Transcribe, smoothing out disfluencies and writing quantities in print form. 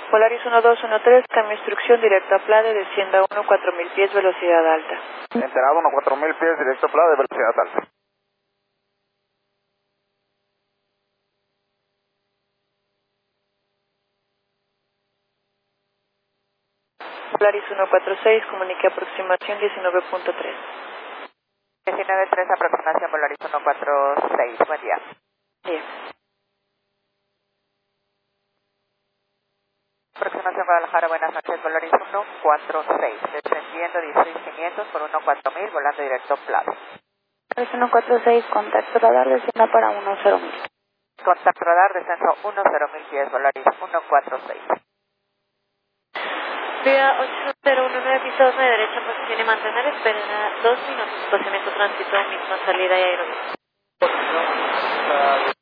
Polaris 1213, cambio instrucción directo a Plade, descienda a 4000 pies, velocidad alta. Enterado 4000 pies, directo a Plade, velocidad alta. Polaris 146, comunique aproximación 19.3. 19.3, aproximación Polaris 146, buen día. Bien. Aproximación Guadalajara, buenas noches, Polaris 146, descendiendo 16500 por 14000, volando directo Plade. Polaris 146, contacto radar, descienda para 10.000. Contacto radar, descenso 10.000 pies, Polaris 146. Vía 8019, piso 2 de derecha, posición y mantener, espera 2 minutos, procedimiento tránsito, misma salida y aeropuerto.